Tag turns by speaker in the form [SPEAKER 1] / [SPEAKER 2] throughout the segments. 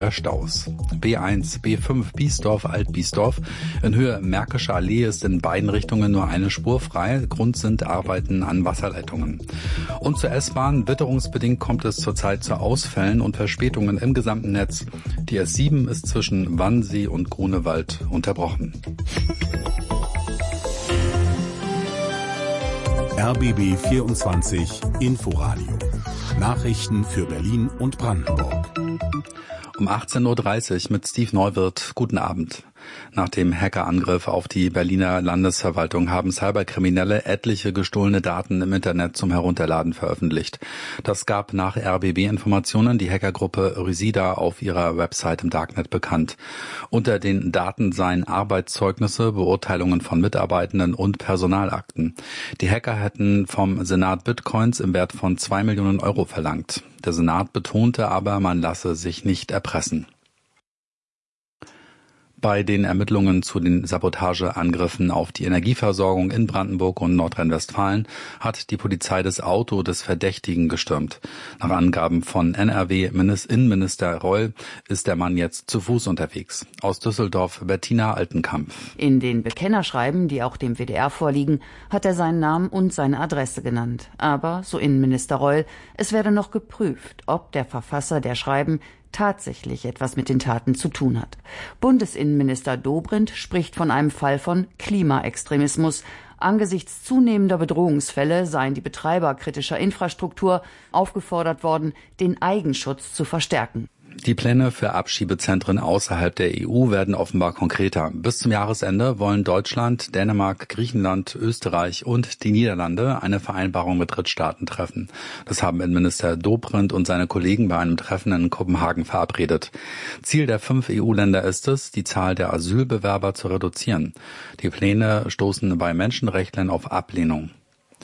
[SPEAKER 1] Staus. B1, B5 Biesdorf, Alt-Biesdorf. In Höhe Märkische Allee ist in beiden Richtungen nur eine Spur frei. Grund sind Arbeiten an Wasserleitungen. Und zur S-Bahn. Witterungsbedingt kommt es zurzeit zu Ausfällen und Verspätungen im gesamten Netz. Die S7 ist zwischen Wannsee und Grunewald unterbrochen.
[SPEAKER 2] RBB 24 Inforadio. Nachrichten für Berlin und Brandenburg.
[SPEAKER 1] Um 18.30 Uhr mit Steve Neuwirth. Guten Abend. Nach dem Hackerangriff auf die Berliner Landesverwaltung haben Cyberkriminelle etliche gestohlene Daten im Internet zum Herunterladen veröffentlicht. Das gab nach RBB-Informationen die Hackergruppe Rysida auf ihrer Website im Darknet bekannt. Unter den Daten seien Arbeitszeugnisse, Beurteilungen von Mitarbeitenden und Personalakten. Die Hacker hätten vom Senat Bitcoins im Wert von 2 Millionen Euro verlangt. Der Senat betonte aber, man lasse sich nicht erpressen. Bei den Ermittlungen zu den Sabotageangriffen auf die Energieversorgung in Brandenburg und Nordrhein-Westfalen hat die Polizei das Auto des Verdächtigen gestürmt. Nach Angaben von NRW-Innenminister Reul ist der Mann jetzt zu Fuß unterwegs. Aus Düsseldorf Bettina Altenkamp.
[SPEAKER 3] In den Bekennerschreiben, die auch dem WDR vorliegen, hat er seinen Namen und seine Adresse genannt. Aber, so Innenminister Reul, es werde noch geprüft, ob der Verfasser der Schreiben tatsächlich etwas mit den Taten zu tun hat. Bundesinnenminister Dobrindt spricht von einem Fall von Klimaextremismus. Angesichts zunehmender Bedrohungsfälle seien die Betreiber kritischer Infrastruktur aufgefordert worden, den Eigenschutz zu verstärken.
[SPEAKER 1] Die Pläne für Abschiebezentren außerhalb der EU werden offenbar konkreter. Bis zum Jahresende wollen Deutschland, Dänemark, Griechenland, Österreich und die Niederlande eine Vereinbarung mit Drittstaaten treffen. Das haben Innenminister Dobrindt und seine Kollegen bei einem Treffen in Kopenhagen verabredet. Ziel der 5 EU-Länder ist es, die Zahl der Asylbewerber zu reduzieren. Die Pläne stoßen bei Menschenrechtlern auf Ablehnung.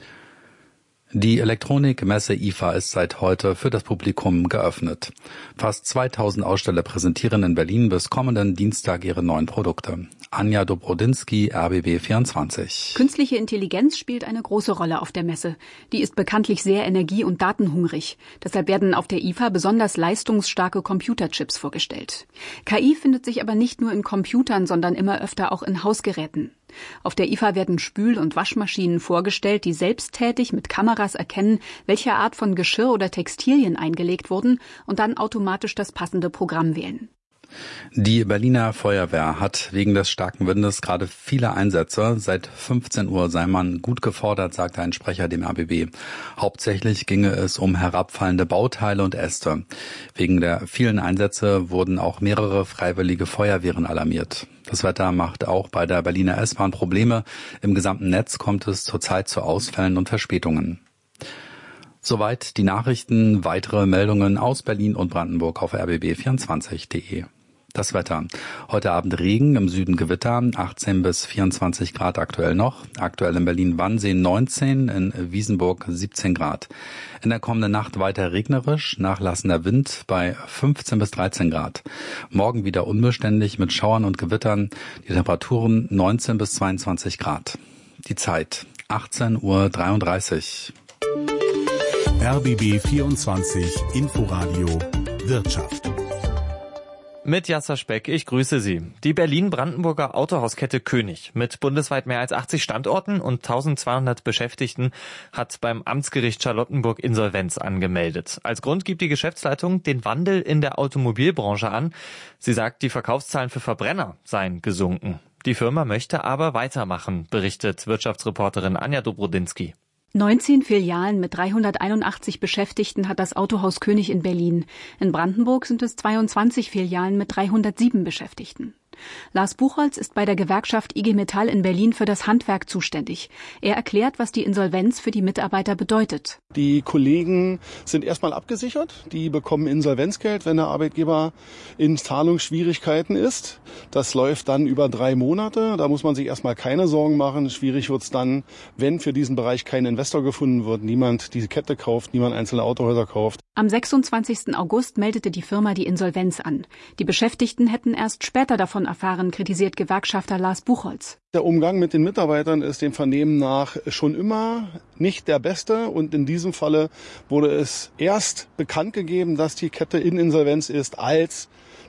[SPEAKER 1] Die Elektronikmesse IFA ist seit heute für das Publikum geöffnet. Fast 2000 Aussteller präsentieren in Berlin bis kommenden Dienstag ihre neuen Produkte. Anja Dobrodinsky, RBB 24.
[SPEAKER 4] Künstliche Intelligenz spielt eine große Rolle auf der Messe. Die ist bekanntlich sehr energie- und datenhungrig. Deshalb werden auf der IFA besonders leistungsstarke Computerchips vorgestellt. KI findet sich aber nicht nur in Computern, sondern immer öfter auch in Hausgeräten. Auf der IFA werden Spül- und Waschmaschinen vorgestellt, die selbsttätig mit Kameras erkennen, welche Art von Geschirr oder Textilien eingelegt wurden und dann automatisch das passende Programm wählen.
[SPEAKER 1] Die Berliner Feuerwehr hat wegen des starken Windes gerade viele Einsätze. Seit 15 Uhr sei man gut gefordert, sagte ein Sprecher dem RBB. Hauptsächlich ginge es um herabfallende Bauteile und Äste. Wegen der vielen Einsätze wurden auch mehrere freiwillige Feuerwehren alarmiert. Das Wetter macht auch bei der Berliner S-Bahn Probleme. Im gesamten Netz kommt es zurzeit zu Ausfällen und Verspätungen. Soweit die Nachrichten. Weitere Meldungen aus Berlin und Brandenburg auf rbb24.de. Das Wetter. Heute Abend Regen, im Süden Gewitter, 18 bis 24 Grad aktuell noch. Aktuell in Berlin-Wannsee 19, in Wiesenburg 17 Grad. In der kommenden Nacht weiter regnerisch, nachlassender Wind bei 15 bis 13 Grad. Morgen wieder unbeständig mit Schauern und Gewittern. Die Temperaturen 19 bis 22 Grad. Die Zeit 18.33 Uhr.
[SPEAKER 2] RBB 24 Inforadio Wirtschaft.
[SPEAKER 5] Mit Jasser Speck, ich grüße Sie. Die Berlin-Brandenburger Autohauskette König mit bundesweit mehr als 80 Standorten und 1200 Beschäftigten hat beim Amtsgericht Charlottenburg Insolvenz angemeldet. Als Grund gibt die Geschäftsleitung den Wandel in der Automobilbranche an. Sie sagt, die Verkaufszahlen für Verbrenner seien gesunken. Die Firma möchte aber weitermachen, berichtet Wirtschaftsreporterin Anja Dobrodinsky.
[SPEAKER 4] 19 Filialen mit 381 Beschäftigten hat das Autohaus König in Berlin. In Brandenburg sind es 22 Filialen mit 307 Beschäftigten. Lars Buchholz ist bei der Gewerkschaft IG Metall in Berlin für das Handwerk zuständig. Er erklärt, was die Insolvenz für die Mitarbeiter bedeutet.
[SPEAKER 6] Die Kollegen sind erstmal abgesichert. Die bekommen Insolvenzgeld, wenn der Arbeitgeber in Zahlungsschwierigkeiten ist. Das läuft dann über 3 Monate. Da muss man sich erstmal keine Sorgen machen. Schwierig wird es dann, wenn für diesen Bereich kein Investor gefunden wird, niemand diese Kette kauft, niemand einzelne Autohäuser kauft.
[SPEAKER 4] Am 26. August meldete die Firma die Insolvenz an. Die Beschäftigten hätten erst später davon erfahren, kritisiert Gewerkschafter Lars Buchholz.
[SPEAKER 6] Der Umgang mit den Mitarbeitern ist dem Vernehmen nach schon immer nicht der beste. Und in diesem Falle wurde es erst bekannt gegeben, dass die Kette in Insolvenz ist, als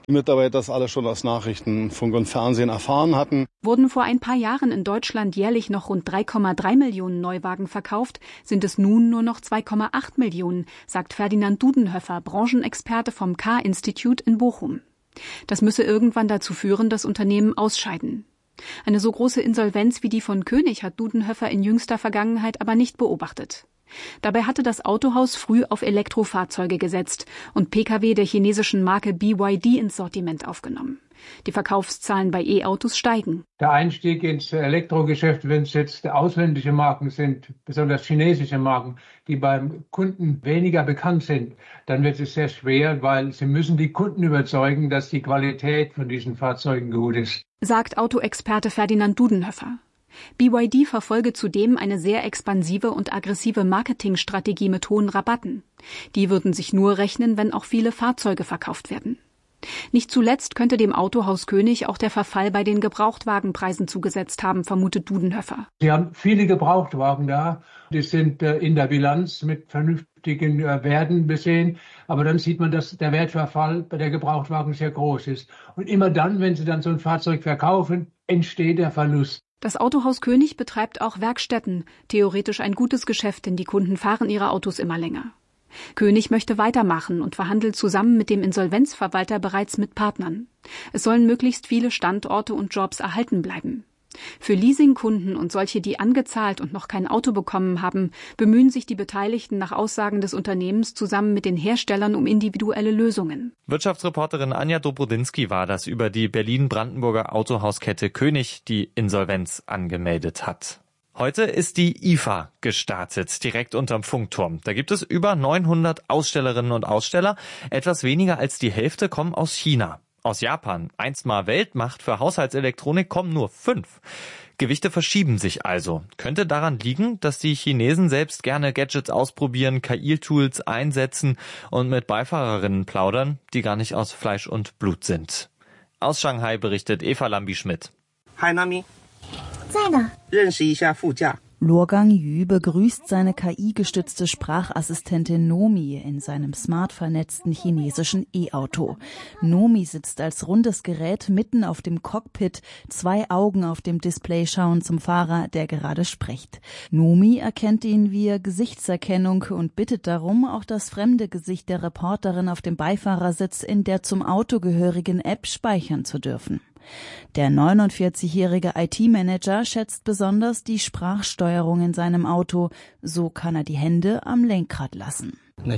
[SPEAKER 6] Die Mitarbeiter das alle schon aus Nachrichten, Funk und Fernsehen erfahren hatten.
[SPEAKER 4] Wurden vor ein paar Jahren in Deutschland jährlich noch rund 3,3 Millionen Neuwagen verkauft, sind es nun nur noch 2,8 Millionen, sagt Ferdinand Dudenhöfer, Branchenexperte vom K-Institut in Bochum. Das müsse irgendwann dazu führen, dass Unternehmen ausscheiden. Eine so große Insolvenz wie die von König hat Dudenhöfer in jüngster Vergangenheit aber nicht beobachtet. Dabei hatte das Autohaus früh auf Elektrofahrzeuge gesetzt und Pkw der chinesischen Marke BYD ins Sortiment aufgenommen. Die Verkaufszahlen bei E-Autos steigen.
[SPEAKER 7] Der Einstieg ins Elektrogeschäft, wenn es jetzt ausländische Marken sind, besonders chinesische Marken, die beim Kunden weniger bekannt sind, dann wird es sehr schwer, weil sie müssen die Kunden überzeugen, dass die Qualität von diesen Fahrzeugen gut ist.
[SPEAKER 4] Sagt Autoexperte Ferdinand Dudenhöfer. BYD verfolge zudem eine sehr expansive und aggressive Marketingstrategie mit hohen Rabatten. Die würden sich nur rechnen, wenn auch viele Fahrzeuge verkauft werden. Nicht zuletzt könnte dem Autohaus König auch der Verfall bei den Gebrauchtwagenpreisen zugesetzt haben, vermutet Dudenhöfer.
[SPEAKER 7] Sie haben viele Gebrauchtwagen da, die sind in der Bilanz mit vernünftigen Werten besehen, aber dann sieht man, dass der Wertverfall bei der Gebrauchtwagen sehr groß ist. Und immer dann, wenn Sie dann so ein Fahrzeug verkaufen, entsteht der Verlust.
[SPEAKER 4] Das Autohaus König betreibt auch Werkstätten, theoretisch ein gutes Geschäft, denn die Kunden fahren ihre Autos immer länger. König möchte weitermachen und verhandelt zusammen mit dem Insolvenzverwalter bereits mit Partnern. Es sollen möglichst viele Standorte und Jobs erhalten bleiben. Für Leasingkunden und solche, die angezahlt und noch kein Auto bekommen haben, bemühen sich die Beteiligten nach Aussagen des Unternehmens zusammen mit den Herstellern um individuelle Lösungen.
[SPEAKER 5] Wirtschaftsreporterin Anja Dobrodinsky war das über die Berlin-Brandenburger Autohauskette König, die Insolvenz angemeldet hat. Heute ist die IFA gestartet, direkt unterm Funkturm. Da gibt es über 900 Ausstellerinnen und Aussteller. Etwas weniger als die Hälfte kommen aus China. Aus Japan, einst mal Weltmacht für Haushaltselektronik, kommen nur 5. Gewichte verschieben sich also. Könnte daran liegen, dass die Chinesen selbst gerne Gadgets ausprobieren, KI-Tools einsetzen und mit Beifahrerinnen plaudern, die gar nicht aus Fleisch und Blut sind. Aus Shanghai berichtet Eva Lambi-Schmidt.
[SPEAKER 8] Hi Nami. 在呢。认识一下副驾。
[SPEAKER 9] Luo Gangyu begrüßt seine KI-gestützte Sprachassistentin Nomi in seinem smart vernetzten chinesischen E-Auto. Nomi sitzt als rundes Gerät mitten auf dem Cockpit, 2 Augen auf dem Display schauen zum Fahrer, der gerade spricht. Nomi erkennt ihn via Gesichtserkennung und bittet darum, auch das fremde Gesicht der Reporterin auf dem Beifahrersitz in der zum Auto gehörigen App speichern zu dürfen. Der 49-jährige IT-Manager schätzt besonders die Sprachsteuerung in seinem Auto. So kann er die Hände am Lenkrad lassen.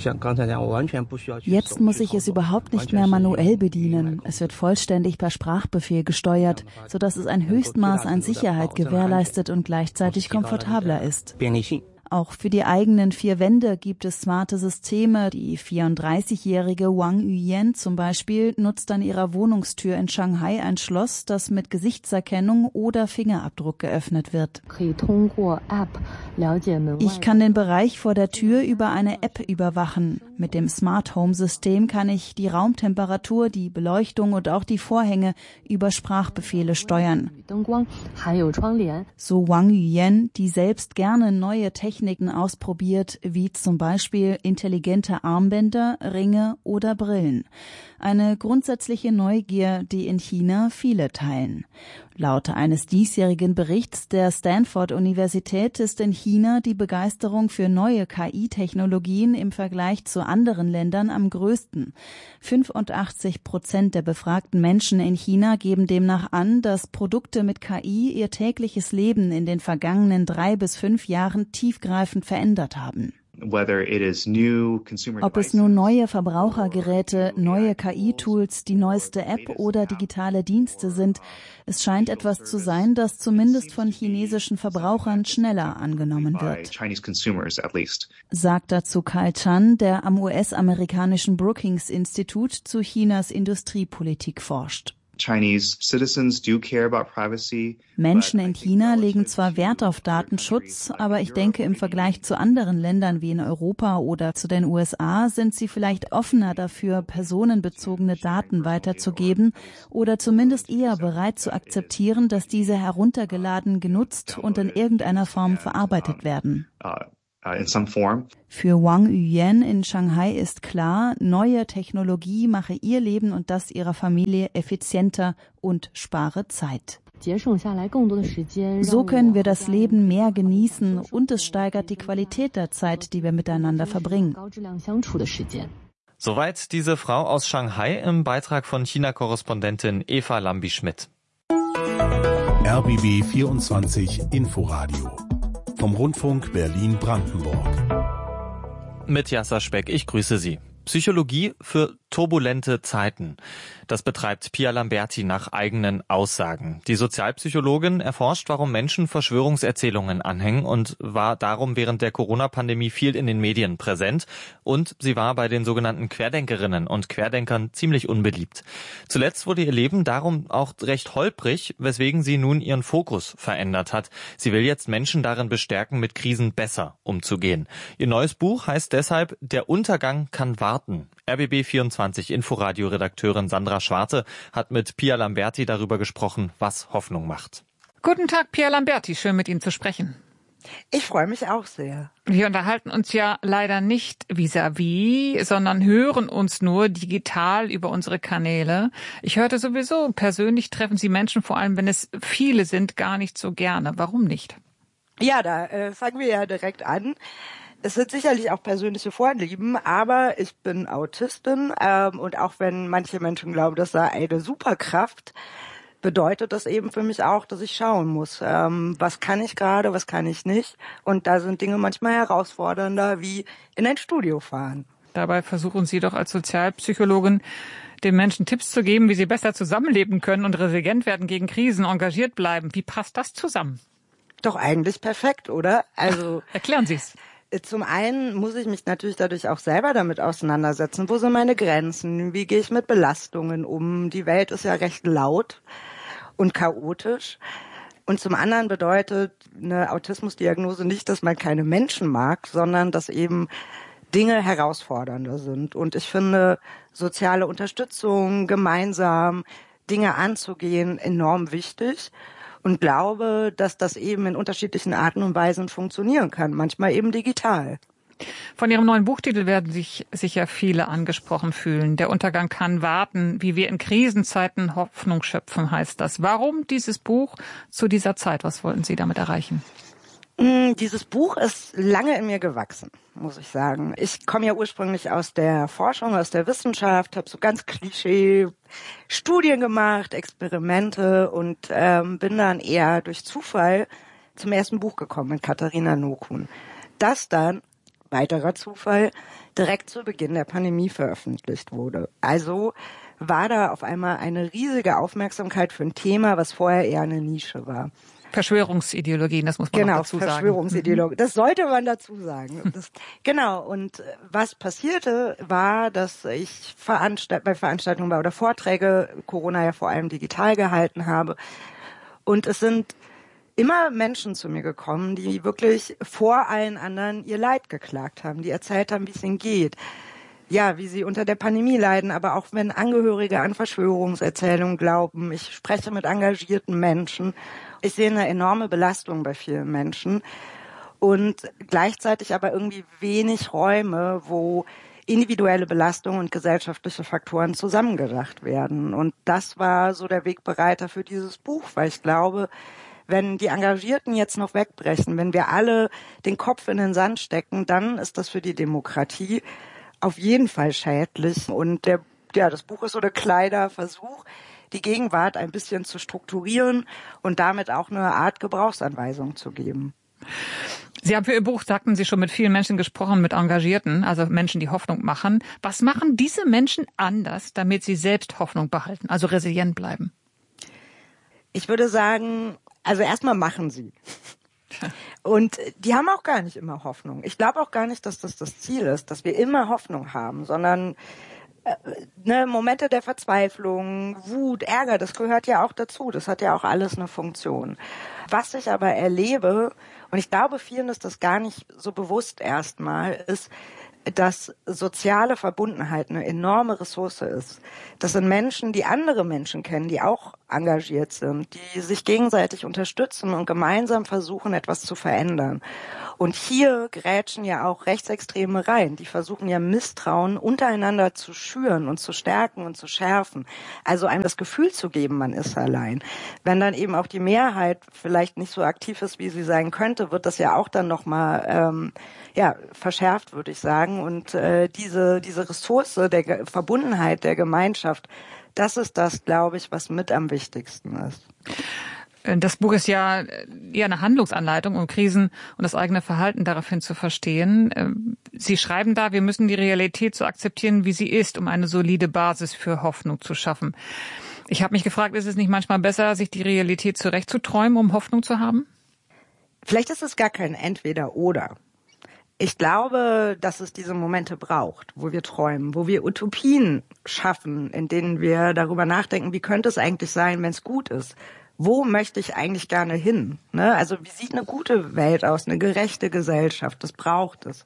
[SPEAKER 9] Jetzt muss ich es überhaupt nicht mehr manuell bedienen. Es wird vollständig per Sprachbefehl gesteuert, sodass es ein Höchstmaß an Sicherheit gewährleistet und gleichzeitig komfortabler ist. Auch für die eigenen 4 Wände gibt es smarte Systeme. Die 34-jährige Wang Yuyan zum Beispiel nutzt an ihrer Wohnungstür in Shanghai ein Schloss, das mit Gesichtserkennung oder Fingerabdruck geöffnet wird. Ich kann den Bereich vor der Tür über eine App überwachen. Mit dem Smart Home System kann ich die Raumtemperatur, die Beleuchtung und auch die Vorhänge über Sprachbefehle steuern. So Wang Yuyan, die selbst gerne neue Techniken ausprobiert, wie zum Beispiel intelligente Armbänder, Ringe oder Brillen. Eine grundsätzliche Neugier, die in China viele teilen. Laut eines diesjährigen Berichts der Stanford-Universität ist in China die Begeisterung für neue KI-Technologien im Vergleich zu anderen Ländern am größten. 85% der befragten Menschen in China geben demnach an, dass Produkte mit KI ihr tägliches Leben in den vergangenen 3 bis 5 Jahren tiefgreifend verändert haben. Ob es nun neue Verbrauchergeräte, neue KI-Tools, die neueste App oder digitale Dienste sind, es scheint etwas zu sein, das zumindest von chinesischen Verbrauchern schneller angenommen wird. Sagt dazu Carl Chan, der am US-amerikanischen Brookings Institut zu Chinas Industriepolitik forscht. Menschen in China legen zwar Wert auf Datenschutz, aber ich denke, im Vergleich zu anderen Ländern wie in Europa oder zu den USA sind sie vielleicht offener dafür, personenbezogene Daten weiterzugeben oder zumindest eher bereit zu akzeptieren, dass diese heruntergeladen, genutzt und in irgendeiner Form verarbeitet werden. in some form. Für Wang Yuyan in Shanghai ist klar, neue Technologie mache ihr Leben und das ihrer Familie effizienter und spare Zeit. So können wir das Leben mehr genießen und es steigert die Qualität der Zeit, die wir miteinander verbringen.
[SPEAKER 5] Soweit diese Frau aus Shanghai im Beitrag von China-Korrespondentin Eva Lambi-Schmidt.
[SPEAKER 2] RBB 24 Inforadio vom Rundfunk Berlin-Brandenburg.
[SPEAKER 5] Mit Yasser Speck, ich grüße Sie. Psychologie für turbulente Zeiten. Das betreibt Pia Lamberti nach eigenen Aussagen. Die Sozialpsychologin erforscht, warum Menschen Verschwörungserzählungen anhängen und war darum während der Corona-Pandemie viel in den Medien präsent. Und sie war bei den sogenannten Querdenkerinnen und Querdenkern ziemlich unbeliebt. Zuletzt wurde ihr Leben darum auch recht holprig, weswegen sie nun ihren Fokus verändert hat. Sie will jetzt Menschen darin bestärken, mit Krisen besser umzugehen. Ihr neues Buch heißt deshalb Der Untergang kann warten. RBB 24 Inforadio-Redakteurin Sandra Schwarte hat mit Pia Lamberti darüber gesprochen, was Hoffnung macht.
[SPEAKER 10] Guten Tag, Pia Lamberti, schön mit Ihnen zu sprechen.
[SPEAKER 11] Ich freue mich auch sehr.
[SPEAKER 10] Wir unterhalten uns ja leider nicht vis-à-vis, sondern hören uns nur digital über unsere Kanäle. Ich hörte sowieso, persönlich treffen Sie Menschen, vor allem wenn es viele sind, gar nicht so gerne. Warum nicht?
[SPEAKER 11] Ja, da fangen wir ja direkt an. Es sind sicherlich auch persönliche Vorlieben, aber ich bin Autistin und auch wenn manche Menschen glauben, das sei eine Superkraft, bedeutet das eben für mich auch, dass ich schauen muss, was kann ich gerade, was kann ich nicht. Und da sind Dinge manchmal herausfordernder, wie in ein Studio fahren.
[SPEAKER 10] Dabei versuchen Sie doch als Sozialpsychologin, den Menschen Tipps zu geben, wie sie besser zusammenleben können und resilient werden gegen Krisen, engagiert bleiben. Wie passt das zusammen?
[SPEAKER 11] Doch eigentlich perfekt, oder? Also
[SPEAKER 10] erklären Sie es.
[SPEAKER 11] Zum einen muss ich mich natürlich dadurch auch selber damit auseinandersetzen. Wo sind meine Grenzen? Wie gehe ich mit Belastungen um? Die Welt ist ja recht laut und chaotisch. Und zum anderen bedeutet eine Autismusdiagnose nicht, dass man keine Menschen mag, sondern dass eben Dinge herausfordernder sind. Und ich finde soziale Unterstützung, gemeinsam Dinge anzugehen, enorm wichtig. Und glaube, dass das eben in unterschiedlichen Arten und Weisen funktionieren kann, manchmal eben digital.
[SPEAKER 10] Von Ihrem neuen Buchtitel werden sich sicher viele angesprochen fühlen. Der Untergang kann warten, wie wir in Krisenzeiten Hoffnung schöpfen, heißt das. Warum dieses Buch zu dieser Zeit? Was wollten Sie damit erreichen?
[SPEAKER 11] Dieses Buch ist lange in mir gewachsen, muss ich sagen. Ich komme ja ursprünglich aus der Forschung, aus der Wissenschaft, habe so ganz Klischee Studien gemacht, Experimente und bin dann eher durch Zufall zum ersten Buch gekommen mit Katharina Nokun. Das dann, weiterer Zufall, direkt zu Beginn der Pandemie veröffentlicht wurde. Also war da auf einmal eine riesige Aufmerksamkeit für ein Thema, was vorher eher eine Nische war.
[SPEAKER 10] Verschwörungsideologien, das muss man dazu sagen.
[SPEAKER 11] Genau, Verschwörungsideologien, das sollte man dazu sagen. Genau, und was passierte, war, dass ich bei Veranstaltungen war oder Vorträge, Corona ja vor allem digital gehalten habe. Und es sind immer Menschen zu mir gekommen, die wirklich vor allen anderen ihr Leid geklagt haben, die erzählt haben, wie es ihnen geht. Ja, wie sie unter der Pandemie leiden, aber auch wenn Angehörige an Verschwörungserzählungen glauben. Ich spreche mit engagierten Menschen. Ich sehe eine enorme Belastung bei vielen Menschen und gleichzeitig aber irgendwie wenig Räume, wo individuelle Belastung und gesellschaftliche Faktoren zusammengedacht werden. Und das war so der Wegbereiter für dieses Buch, weil ich glaube, wenn die Engagierten jetzt noch wegbrechen, wenn wir alle den Kopf in den Sand stecken, dann ist das für die Demokratie auf jeden Fall schädlich. Und das Buch ist so der kleiner Versuch, die Gegenwart ein bisschen zu strukturieren und damit auch eine Art Gebrauchsanweisung zu geben.
[SPEAKER 10] Sie haben für Ihr Buch, sagten Sie, schon mit vielen Menschen gesprochen, mit Engagierten, also Menschen, die Hoffnung machen. Was machen diese Menschen anders, damit sie selbst Hoffnung behalten, also resilient bleiben?
[SPEAKER 11] Ich würde sagen, also erstmal machen sie. Und die haben auch gar nicht immer Hoffnung. Ich glaube auch gar nicht, dass das Ziel ist, dass wir immer Hoffnung haben, sondern Momente der Verzweiflung, Wut, Ärger, das gehört ja auch dazu. Das hat ja auch alles eine Funktion. Was ich aber erlebe, und ich glaube, vielen ist das gar nicht so bewusst erstmal, ist, dass soziale Verbundenheit eine enorme Ressource ist. Das sind Menschen, die andere Menschen kennen, die auch engagiert sind, die sich gegenseitig unterstützen und gemeinsam versuchen, etwas zu verändern. Und hier grätschen ja auch Rechtsextreme rein. Die versuchen ja Misstrauen untereinander zu schüren und zu stärken und zu schärfen. Also einem das Gefühl zu geben, man ist allein. Wenn dann eben auch die Mehrheit vielleicht nicht so aktiv ist, wie sie sein könnte, wird das ja auch dann nochmal verschärft, würde ich sagen. Und diese Ressource der Verbundenheit, der Gemeinschaft, das ist das, glaube ich, was mit am wichtigsten ist.
[SPEAKER 10] Das Buch ist ja eher eine Handlungsanleitung, um Krisen und das eigene Verhalten daraufhin zu verstehen. Sie schreiben da, wir müssen die Realität so akzeptieren, wie sie ist, um eine solide Basis für Hoffnung zu schaffen. Ich habe mich gefragt, ist es nicht manchmal besser, sich die Realität zurechtzuträumen, um Hoffnung zu haben?
[SPEAKER 11] Vielleicht ist es gar kein Entweder-Oder. Ich glaube, dass es diese Momente braucht, wo wir träumen, wo wir Utopien schaffen, in denen wir darüber nachdenken, wie könnte es eigentlich sein, wenn es gut ist. Wo möchte ich eigentlich gerne hin? Ne? Also wie sieht eine gute Welt aus, eine gerechte Gesellschaft? Das braucht es.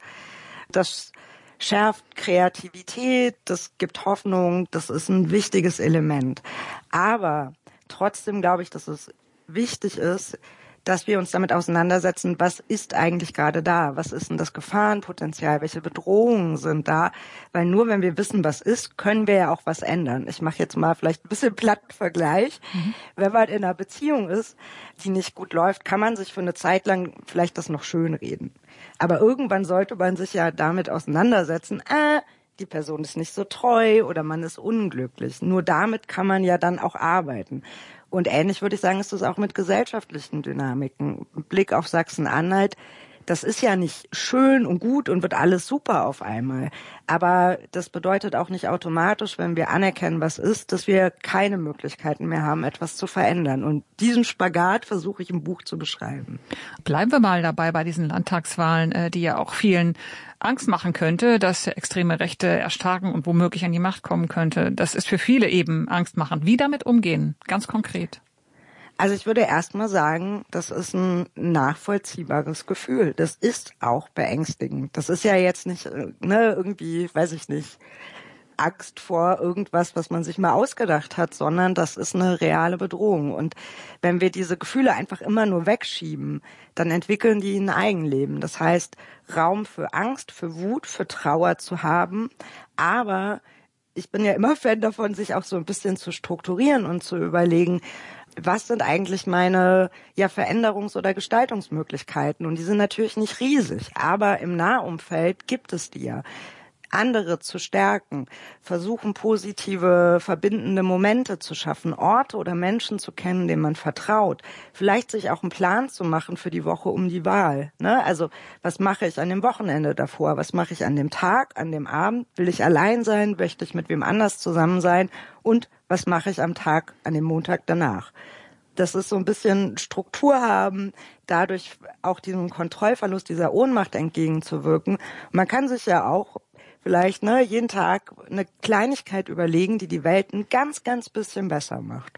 [SPEAKER 11] Das schärft Kreativität, das gibt Hoffnung, das ist ein wichtiges Element. Aber trotzdem glaube ich, dass es wichtig ist, dass wir uns damit auseinandersetzen, was ist eigentlich gerade da? Was ist denn das Gefahrenpotenzial? Welche Bedrohungen sind da? Weil nur wenn wir wissen, was ist, können wir ja auch was ändern. Ich mache jetzt mal vielleicht ein bisschen platten Vergleich. Wenn man in einer Beziehung ist, die nicht gut läuft, kann man sich für eine Zeit lang vielleicht das noch schönreden. Aber irgendwann sollte man sich ja damit auseinandersetzen, die Person ist nicht so treu oder man ist unglücklich. Nur damit kann man ja dann auch arbeiten. Und ähnlich würde ich sagen, ist es auch mit gesellschaftlichen Dynamiken. Blick auf Sachsen-Anhalt, das ist ja nicht schön und gut und wird alles super auf einmal. Aber das bedeutet auch nicht automatisch, wenn wir anerkennen, was ist, dass wir keine Möglichkeiten mehr haben, etwas zu verändern. Und diesen Spagat versuche ich im Buch zu beschreiben.
[SPEAKER 10] Bleiben wir mal dabei bei diesen Landtagswahlen, die ja auch vielen Angst machen könnte, dass extreme Rechte erstarken und womöglich an die Macht kommen könnte. Das ist für viele eben angstmachend. Wie damit umgehen? Ganz konkret.
[SPEAKER 11] Also ich würde erst mal sagen, das ist ein nachvollziehbares Gefühl. Das ist auch beängstigend. Das ist ja jetzt nicht irgendwie, weiß ich nicht, Angst vor irgendwas, was man sich mal ausgedacht hat, sondern das ist eine reale Bedrohung. Und wenn wir diese Gefühle einfach immer nur wegschieben, dann entwickeln die ein Eigenleben. Das heißt, Raum für Angst, für Wut, für Trauer zu haben. Aber ich bin ja immer Fan davon, sich auch so ein bisschen zu strukturieren und zu überlegen, was sind eigentlich meine Veränderungs- oder Gestaltungsmöglichkeiten? Und die sind natürlich nicht riesig, aber im Nahumfeld gibt es die ja. Andere zu stärken, versuchen positive, verbindende Momente zu schaffen, Orte oder Menschen zu kennen, denen man vertraut, vielleicht sich auch einen Plan zu machen für die Woche um die Wahl. Ne? Also was mache ich an dem Wochenende davor, was mache ich an dem Tag, an dem Abend, will ich allein sein, möchte ich mit wem anders zusammen sein und was mache ich am Tag, an dem Montag danach. Das ist so ein bisschen Struktur haben, dadurch auch diesem Kontrollverlust, dieser Ohnmacht entgegenzuwirken. Man kann sich ja auch vielleicht jeden Tag eine Kleinigkeit überlegen, die die Welt ein ganz, ganz bisschen besser macht.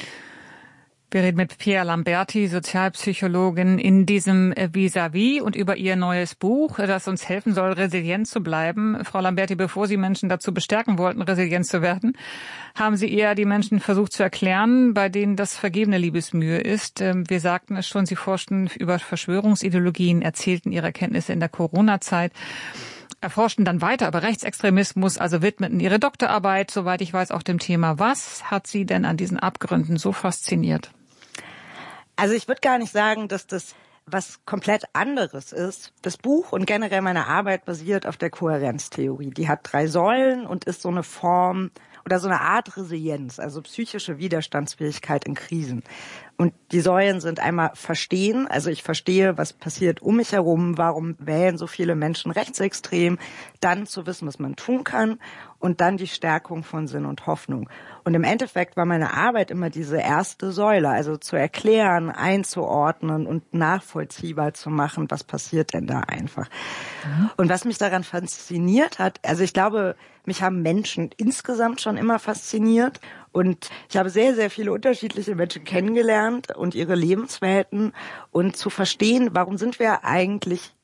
[SPEAKER 10] Wir reden mit Pia Lamberti, Sozialpsychologin, in diesem Vis-à-vis und über ihr neues Buch, das uns helfen soll, resilient zu bleiben. Frau Lamberti, bevor Sie Menschen dazu bestärken wollten, resilient zu werden, haben Sie eher die Menschen versucht zu erklären, bei denen das vergebene Liebesmühe ist. Wir sagten es schon, Sie forschten über Verschwörungsideologien, erzählten Ihre Erkenntnisse in der Corona-Zeit, erforschten dann weiter über Rechtsextremismus, also widmeten Ihre Doktorarbeit, soweit ich weiß, auch dem Thema. Was hat Sie denn an diesen Abgründen so fasziniert?
[SPEAKER 11] Also ich würde gar nicht sagen, dass das was komplett anderes ist. Das Buch und generell meine Arbeit basiert auf der Kohärenztheorie. Die hat 3 Säulen und ist so eine Form oder so eine Art Resilienz, also psychische Widerstandsfähigkeit in Krisen. Und die Säulen sind einmal verstehen, also ich verstehe, was passiert um mich herum, warum wählen so viele Menschen rechtsextrem, dann zu wissen, was man tun kann und dann die Stärkung von Sinn und Hoffnung. Und im Endeffekt war meine Arbeit immer diese erste Säule, also zu erklären, einzuordnen und nachvollziehbar zu machen, was passiert denn da einfach. Und was mich daran fasziniert hat, also ich glaube, mich haben Menschen insgesamt schon immer fasziniert und ich habe sehr, sehr viele unterschiedliche Menschen kennengelernt und ihre Lebenswelten und zu verstehen, warum sind wir eigentlich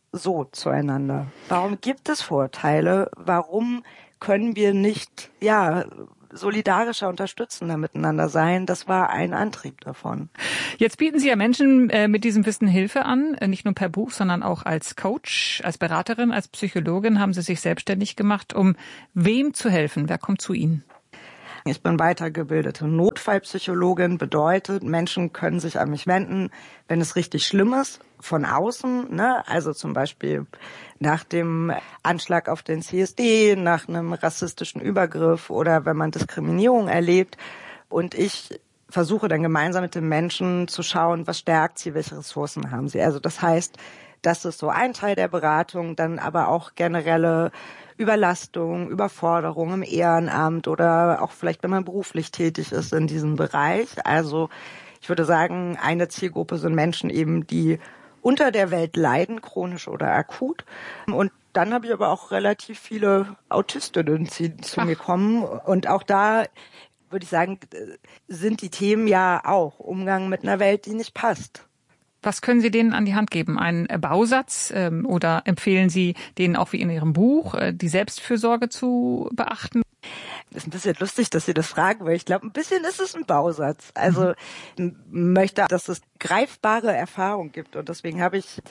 [SPEAKER 11] so zueinander? Warum gibt es Vorurteile? Warum können wir nicht, solidarischer, unterstützender miteinander sein? Das war ein Antrieb davon.
[SPEAKER 10] Jetzt bieten Sie ja Menschen mit diesem Wissen Hilfe an, nicht nur per Buch, sondern auch als Coach, als Beraterin, als Psychologin haben Sie sich selbstständig gemacht, um wem zu helfen? Wer kommt zu Ihnen?
[SPEAKER 11] Ich bin weitergebildete Notfallpsychologin, bedeutet, Menschen können sich an mich wenden, wenn es richtig schlimm ist, von außen, ne? Also zum Beispiel nach dem Anschlag auf den CSD, nach einem rassistischen Übergriff oder wenn man Diskriminierung erlebt. Und ich versuche dann gemeinsam mit den Menschen zu schauen, was stärkt sie, welche Ressourcen haben sie. Also das heißt, das ist so ein Teil der Beratung, dann aber auch generelle Überlastung, Überforderung im Ehrenamt oder auch vielleicht, wenn man beruflich tätig ist in diesem Bereich. Also ich würde sagen, eine Zielgruppe sind Menschen eben, die unter der Welt leiden, chronisch oder akut. Und dann habe ich aber auch relativ viele Autistinnen, die zu mir kommen. Und auch da würde ich sagen, sind die Themen ja auch Umgang mit einer Welt, die nicht passt.
[SPEAKER 10] Was können Sie denen an die Hand geben? Einen Bausatz oder empfehlen Sie denen auch wie in Ihrem Buch, die Selbstfürsorge zu beachten?
[SPEAKER 11] Das ist ein bisschen lustig, dass Sie das fragen, weil ich glaube, ein bisschen ist es ein Bausatz. Also ich möchte, dass es greifbare Erfahrung gibt und deswegen habe ich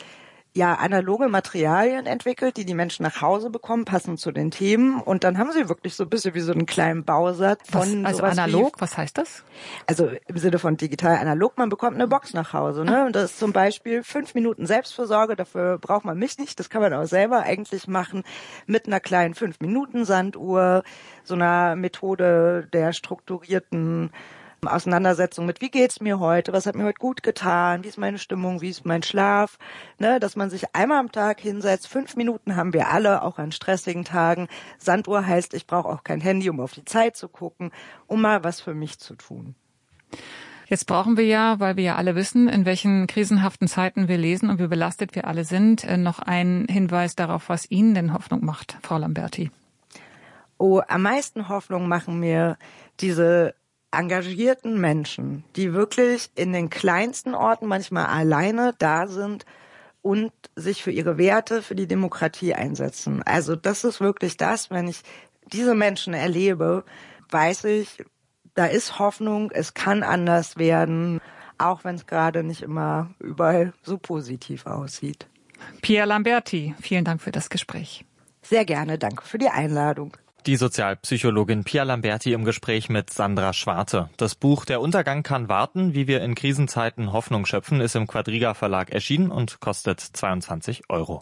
[SPEAKER 11] analoge Materialien entwickelt, die Menschen nach Hause bekommen, passend zu den Themen. Und dann haben sie wirklich so ein bisschen wie so einen kleinen Bausatz von
[SPEAKER 10] also analog, was heißt das?
[SPEAKER 11] Also im Sinne von digital analog, man bekommt eine Box nach Hause. Ne? Und das ist zum Beispiel 5 Minuten Selbstfürsorge, dafür braucht man mich nicht, das kann man auch selber eigentlich machen, mit einer kleinen 5-Minuten-Sanduhr, so einer Methode der strukturierten Auseinandersetzung mit, wie geht's mir heute, was hat mir heute gut getan, wie ist meine Stimmung, wie ist mein Schlaf, ne, dass man sich einmal am Tag hinsetzt, 5 Minuten haben wir alle, auch an stressigen Tagen. Sanduhr heißt, ich brauche auch kein Handy, um auf die Zeit zu gucken, um mal was für mich zu tun.
[SPEAKER 10] Jetzt brauchen wir ja, weil wir ja alle wissen, in welchen krisenhaften Zeiten wir lesen und wie belastet wir alle sind, noch einen Hinweis darauf, was Ihnen denn Hoffnung macht, Frau Lamberti.
[SPEAKER 11] Oh, am meisten Hoffnung machen mir diese engagierten Menschen, die wirklich in den kleinsten Orten manchmal alleine da sind und sich für ihre Werte, für die Demokratie einsetzen. Also das ist wirklich das, wenn ich diese Menschen erlebe, weiß ich, da ist Hoffnung, es kann anders werden, auch wenn es gerade nicht immer überall so positiv aussieht.
[SPEAKER 10] Pia Lamberti, vielen Dank für das Gespräch.
[SPEAKER 11] Sehr gerne, danke für die Einladung.
[SPEAKER 5] Die Sozialpsychologin Pia Lamberti im Gespräch mit Sandra Schwarte. Das Buch Der Untergang kann warten, wie wir in Krisenzeiten Hoffnung schöpfen, ist im Quadriga Verlag erschienen und kostet 22 €.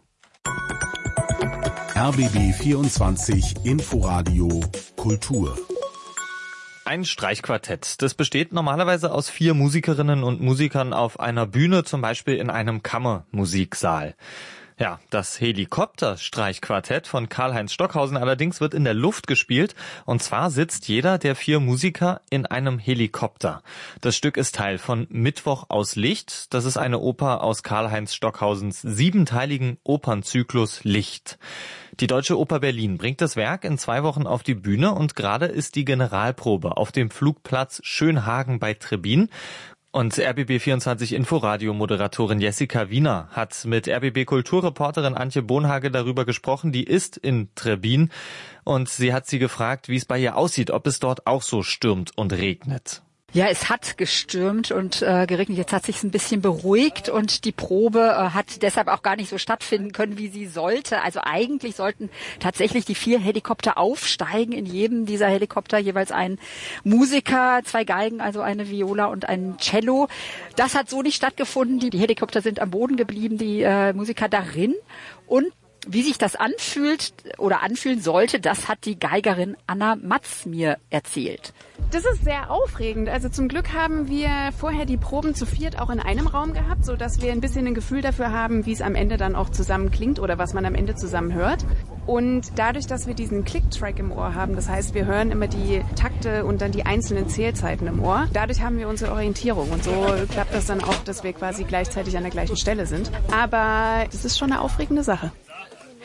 [SPEAKER 2] RBB 24 Inforadio Kultur.
[SPEAKER 5] Ein Streichquartett. Das besteht normalerweise aus 4 Musikerinnen und Musikern auf einer Bühne, zum Beispiel in einem Kammermusiksaal. Ja, das Helikopter-Streichquartett von Karl-Heinz Stockhausen allerdings wird in der Luft gespielt. Und zwar sitzt jeder der 4 Musiker in einem Helikopter. Das Stück ist Teil von Mittwoch aus Licht. Das ist eine Oper aus Karl-Heinz Stockhausens 7-teiligen Opernzyklus Licht. Die Deutsche Oper Berlin bringt das Werk in 2 Wochen auf die Bühne und gerade ist die Generalprobe auf dem Flugplatz Schönhagen bei Trebin. Und RBB24 Inforadio-Moderatorin Jessica Wiener hat mit RBB-Kulturreporterin Antje Bonhage darüber gesprochen. Die ist in Trebin und sie hat sie gefragt, wie es bei ihr aussieht, ob es dort auch so stürmt und regnet.
[SPEAKER 12] Ja, es hat gestürmt und geregnet. Jetzt hat sich's ein bisschen beruhigt und die Probe hat deshalb auch gar nicht so stattfinden können, wie sie sollte. Also eigentlich sollten tatsächlich die 4 Helikopter aufsteigen. In jedem dieser Helikopter jeweils ein Musiker, 2 Geigen, also eine Viola und ein Cello. Das hat so nicht stattgefunden. Die Helikopter sind am Boden geblieben, die Musiker darin. Und wie sich das anfühlt oder anfühlen sollte, das hat die Geigerin Anna Matz mir erzählt.
[SPEAKER 13] Das ist sehr aufregend. Also zum Glück haben wir vorher die Proben zu 4 auch in einem Raum gehabt, sodass wir ein bisschen ein Gefühl dafür haben, wie es am Ende dann auch zusammen klingt oder was man am Ende zusammen hört. Und dadurch, dass wir diesen Click-Track im Ohr haben, das heißt, wir hören immer die Takte und dann die einzelnen Zählzeiten im Ohr, dadurch haben wir unsere Orientierung. Und so klappt das dann auch, dass wir quasi gleichzeitig an der gleichen Stelle sind. Aber das ist schon eine aufregende Sache.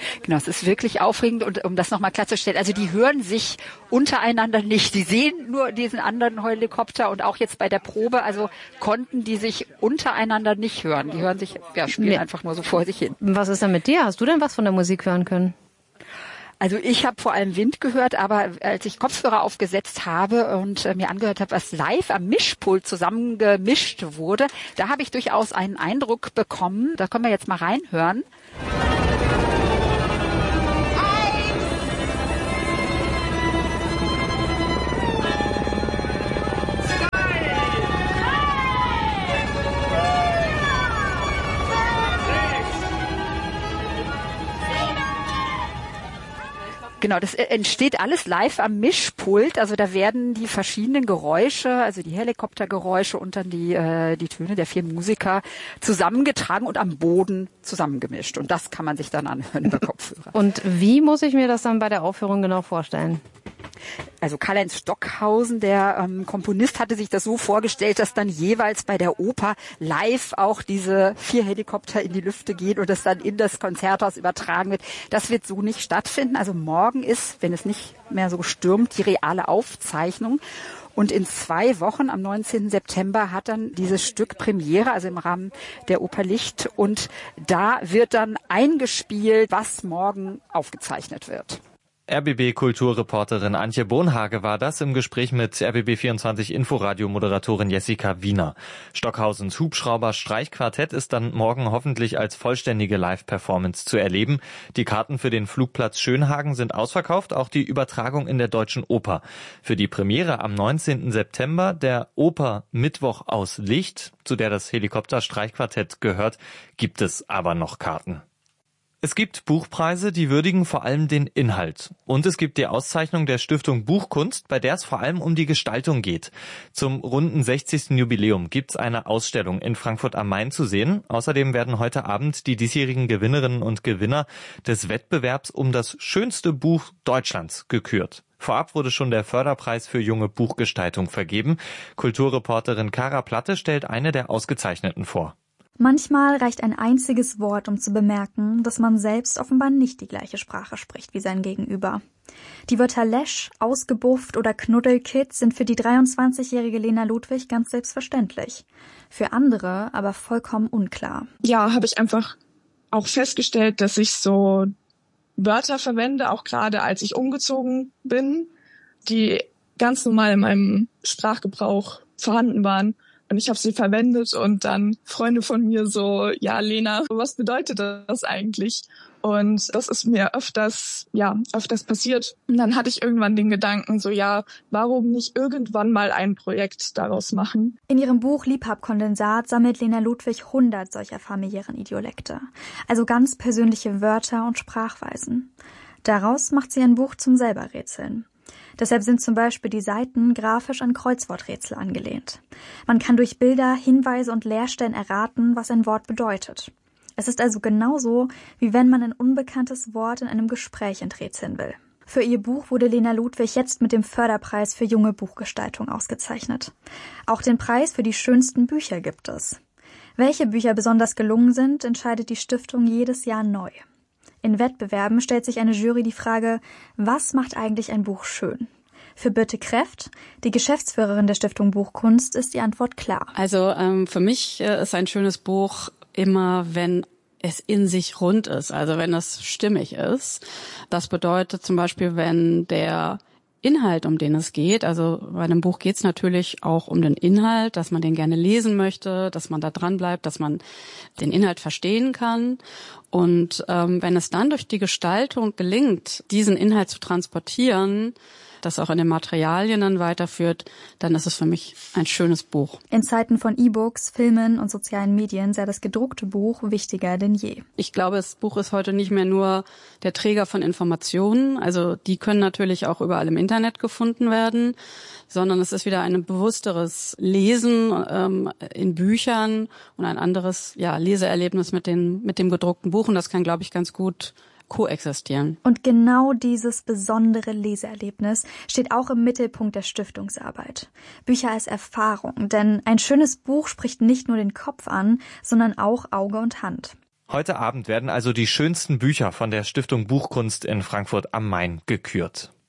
[SPEAKER 12] Genau, es ist wirklich aufregend und um das nochmal klarzustellen, also die hören sich untereinander nicht. Die sehen nur diesen anderen Helikopter und auch jetzt bei der Probe, also konnten die sich untereinander nicht hören. Die hören sich, spielen einfach nur so vor sich hin.
[SPEAKER 14] Was ist denn mit dir? Hast du denn was von der Musik hören können?
[SPEAKER 12] Also ich habe vor allem Wind gehört, aber als ich Kopfhörer aufgesetzt habe und mir angehört habe, was live am Mischpult zusammengemischt wurde, da habe ich durchaus einen Eindruck bekommen. Da können wir jetzt mal reinhören. Genau, das entsteht alles live am Mischpult. Also da werden die verschiedenen Geräusche, also die Helikoptergeräusche und dann die Töne der 4 Musiker zusammengetragen und am Boden zusammengemischt. Und das kann man sich dann anhören über Kopfhörer.
[SPEAKER 14] Und wie muss ich mir das dann bei der Aufführung genau vorstellen?
[SPEAKER 12] Also Karl-Heinz Stockhausen, der Komponist, hatte sich das so vorgestellt, dass dann jeweils bei der Oper live auch diese 4 Helikopter in die Lüfte gehen und das dann in das Konzerthaus übertragen wird. Das wird so nicht stattfinden. Also morgen ist, wenn es nicht mehr so stürmt, die reale Aufzeichnung. Und in 2 Wochen, am 19. September, hat dann dieses Stück Premiere, also im Rahmen der Oper Licht. Und da wird dann eingespielt, was morgen aufgezeichnet wird.
[SPEAKER 5] RBB-Kulturreporterin Antje Bohnhage war das im Gespräch mit RBB24 Inforadio-Moderatorin Jessica Wiener. Stockhausens Hubschrauber-Streichquartett ist dann morgen hoffentlich als vollständige Live-Performance zu erleben. Die Karten für den Flugplatz Schönhagen sind ausverkauft, auch die Übertragung in der Deutschen Oper. Für die Premiere am 19. September der Oper Mittwoch aus Licht, zu der das Helikopter-Streichquartett gehört, gibt es aber noch Karten. Es gibt Buchpreise, die würdigen vor allem den Inhalt. Und es gibt die Auszeichnung der Stiftung Buchkunst, bei der es vor allem um die Gestaltung geht. Zum runden 60. Jubiläum gibt's eine Ausstellung in Frankfurt am Main zu sehen. Außerdem werden heute Abend die diesjährigen Gewinnerinnen und Gewinner des Wettbewerbs um das schönste Buch Deutschlands gekürt. Vorab wurde schon der Förderpreis für junge Buchgestaltung vergeben. Kulturreporterin Kara Platte stellt eine der Ausgezeichneten vor.
[SPEAKER 15] Manchmal reicht ein einziges Wort, um zu bemerken, dass man selbst offenbar nicht die gleiche Sprache spricht wie sein Gegenüber. Die Wörter Lesch, ausgebufft oder Knuddelkid sind für die 23-jährige Lena Ludwig ganz selbstverständlich. Für andere aber vollkommen unklar.
[SPEAKER 16] Ja, habe ich einfach auch festgestellt, dass ich so Wörter verwende, auch gerade als ich umgezogen bin, die ganz normal in meinem Sprachgebrauch vorhanden waren. Und ich habe sie verwendet und dann Freunde von mir so, ja, Lena, was bedeutet das eigentlich? Und das ist mir öfters passiert. Und dann hatte ich irgendwann den Gedanken so, ja, warum nicht irgendwann mal ein Projekt daraus machen?
[SPEAKER 15] In ihrem Buch Liebhabkondensat sammelt Lena Ludwig 100 solcher familiären Idiolekte. Also ganz persönliche Wörter und Sprachweisen. Daraus macht sie ein Buch zum Selberrätseln. Deshalb sind zum Beispiel die Seiten grafisch an Kreuzworträtsel angelehnt. Man kann durch Bilder, Hinweise und Leerstellen erraten, was ein Wort bedeutet. Es ist also genauso, wie wenn man ein unbekanntes Wort in einem Gespräch enträtseln will. Für ihr Buch wurde Lena Ludwig jetzt mit dem Förderpreis für junge Buchgestaltung ausgezeichnet. Auch den Preis für die schönsten Bücher gibt es. Welche Bücher besonders gelungen sind, entscheidet die Stiftung jedes Jahr neu. In Wettbewerben stellt sich eine Jury die Frage, was macht eigentlich ein Buch schön? Für Birte Kreft, die Geschäftsführerin der Stiftung Buchkunst, ist die Antwort klar.
[SPEAKER 17] Also für mich ist ein schönes Buch immer, wenn es in sich rund ist, also wenn es stimmig ist. Das bedeutet zum Beispiel, wenn der Inhalt, um den es geht, also bei einem Buch geht es natürlich auch um den Inhalt, dass man den gerne lesen möchte, dass man da dran bleibt, dass man den Inhalt verstehen kann. Und wenn es dann durch die Gestaltung gelingt, diesen Inhalt zu transportieren, das auch in den Materialien dann weiterführt, dann ist es für mich ein schönes Buch.
[SPEAKER 15] In Zeiten von E-Books, Filmen und sozialen Medien sei das gedruckte Buch wichtiger denn je.
[SPEAKER 17] Ich glaube, das Buch ist heute nicht mehr nur der Träger von Informationen, also die können natürlich auch überall im Internet gefunden werden, sondern es ist wieder ein bewussteres Lesen in Büchern und ein anderes Leseerlebnis mit dem gedruckten Buch, und das kann, glaube ich, ganz gut koexistieren.
[SPEAKER 15] Und genau dieses besondere Leseerlebnis steht auch im Mittelpunkt der Stiftungsarbeit. Bücher als Erfahrung, denn ein schönes Buch spricht nicht nur den Kopf an, sondern auch Auge und Hand.
[SPEAKER 5] Heute Abend werden also die schönsten Bücher von der Stiftung Buchkunst in Frankfurt am Main gekürt.